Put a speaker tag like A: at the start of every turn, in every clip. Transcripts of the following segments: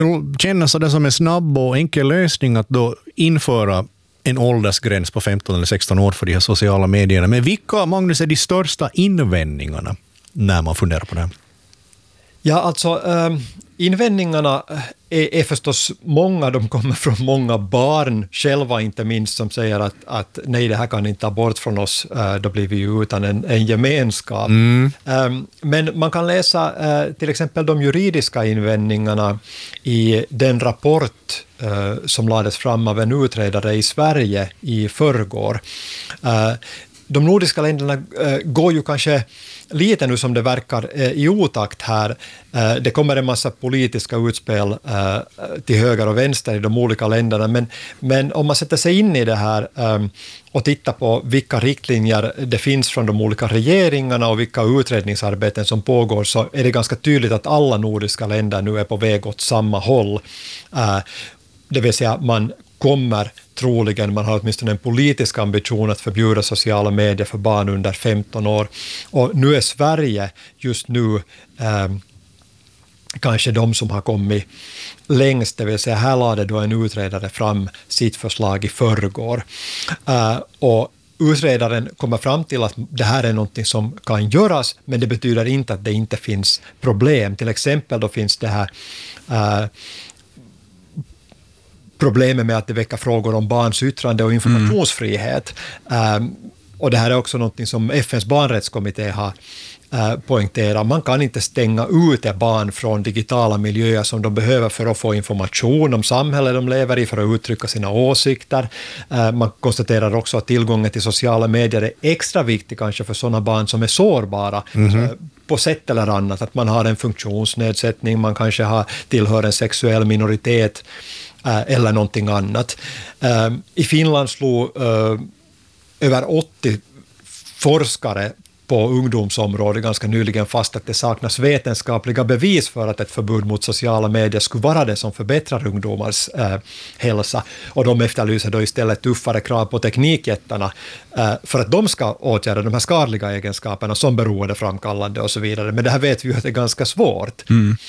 A: kännas det som en snabb och enkel lösning att då införa en åldersgräns på 15 eller 16 år för de här sociala medierna. Men vilka, Magnus, är de största invändningarna när man funderar på det här?
B: Ja, alltså invändningarna är förstås många. De kommer från många barn själva, inte minst, som säger att nej, det här kan inte ta bort från oss, då blir vi ju utan en gemenskap. Men man kan läsa till exempel de juridiska invändningarna i den rapport som lades fram av en utredare i Sverige i förrgår. De nordiska länderna går ju kanske lite nu som det verkar i otakt här. Det kommer en massa politiska utspel till höger och vänster i de olika länderna, men om man sätter sig in i det här och tittar på vilka riktlinjer det finns från de olika regeringarna och vilka utredningsarbeten som pågår, så är det ganska tydligt att alla nordiska länder nu är på väg åt samma håll. Det vill säga man kommer troligen, man har åtminstone en politisk ambition att förbjuda sociala medier för barn under 15 år. Och nu är Sverige just nu kanske de som har kommit längst, det vill säga här lade då en utredare fram sitt förslag i förrgår. Och utredaren kommer fram till att det här är något som kan göras, men det betyder inte att det inte finns problem. Till exempel då finns det här problemet med att det väcker frågor om barns yttrande och informationsfrihet. Och det här är också något som FNs barnrättskommitté har poängterat. Man kan inte stänga ute barn från digitala miljöer som de behöver för att få information om samhället de lever i, för att uttrycka sina åsikter. Man konstaterar också att tillgången till sociala medier är extra viktig kanske för sådana barn som är sårbara på sätt eller annat. Att man har en funktionsnedsättning, man kanske tillhör en sexuell minoritet eller någonting annat. I Finland slog över 80 forskare på ungdomsområdet ganska nyligen fast att det saknas vetenskapliga bevis för att ett förbud mot sociala medier skulle vara det som förbättrar ungdomars hälsa. Och de efterlyser då istället tuffare krav på teknikjättarna för att de ska åtgärda de här skadliga egenskaperna som beroendeframkallande och så vidare. Men det här vet vi ju att det är ganska svårt.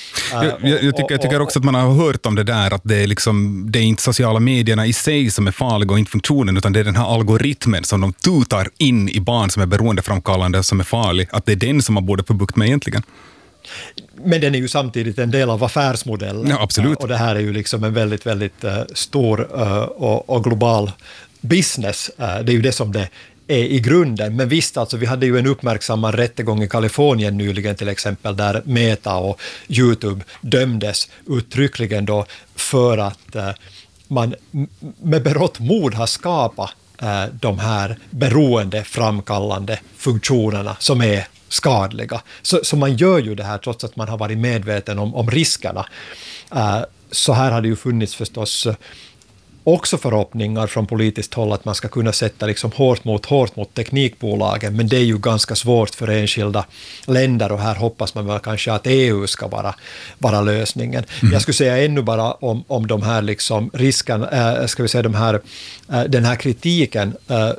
C: Jag tycker också att man har hört om det där, att det är inte sociala medierna i sig som är farliga och inte funktionen, utan det är den här algoritmen som de tutar in i barn som är beroendeframkallande som är farlig, att det är den som man borde få bukt med egentligen.
B: Men den är ju samtidigt en del av affärsmodellen.
C: Ja, absolut.
B: Och det här är ju liksom en väldigt, väldigt stor och global business. Det är ju det som det är i grunden. Men visst, alltså, vi hade ju en uppmärksammad rättegång i Kalifornien nyligen till exempel, där Meta och YouTube dömdes uttryckligen då för att man med berått mod har skapat de här beroendeframkallande funktionerna som är skadliga. Så man gör ju det här trots att man har varit medveten om riskerna. Så här har det ju funnits förstås också förhoppningar från politiskt håll att man ska kunna sätta liksom hårt mot teknikbolagen, men det är ju ganska svårt för enskilda länder, och här hoppas man väl kanske att EU ska vara lösningen. Jag skulle säga ännu bara om de här liksom risken, ska vi säga den här kritiken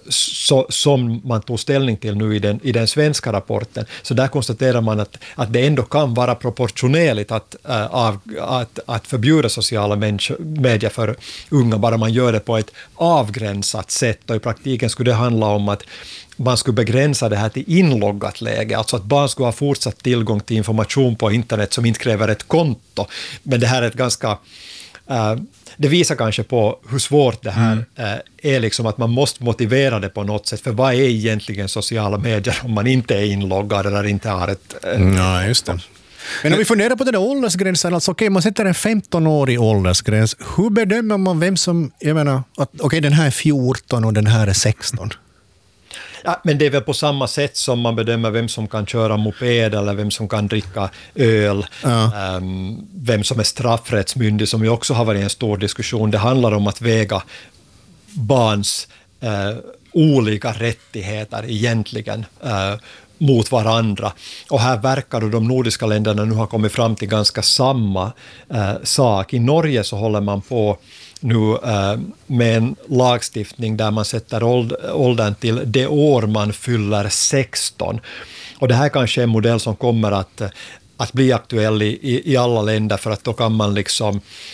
B: som man tog ställning till nu i den svenska rapporten, så där konstaterar man att det ändå kan vara proportionerligt att förbjuda sociala medier för unga, bara man gör det på ett avgränsat sätt, och i praktiken skulle det handla om att man skulle begränsa det här till inloggat läge, alltså att barn skulle ha fortsatt tillgång till information på internet som inte kräver ett konto. Men det här är ett ganska det visar kanske på hur svårt det här är, liksom att man måste motivera det på något sätt, för vad är egentligen sociala medier om man inte är inloggad eller inte har ett
A: ja, just det. Men om vi funderar på den där åldersgränsen, alltså man sätter en 15-årig åldersgräns. Hur bedömer man vem som, jag menar, att den här är 14 och den här är 16?
B: Ja, men det är väl på samma sätt som man bedömer vem som kan köra moped eller vem som kan dricka öl, vem som är straffrättsmyndig, som ju också har varit en stor diskussion. Det handlar om att väga barns olika rättigheter egentligen mot varandra. Och här verkar då de nordiska länderna nu har kommit fram till ganska samma sak. I Norge så håller man på nu med en lagstiftning där man sätter åldern till det år man fyller 16. Och det här kanske är en modell som kommer att att bli aktuell i alla länder, för att då kan man liksom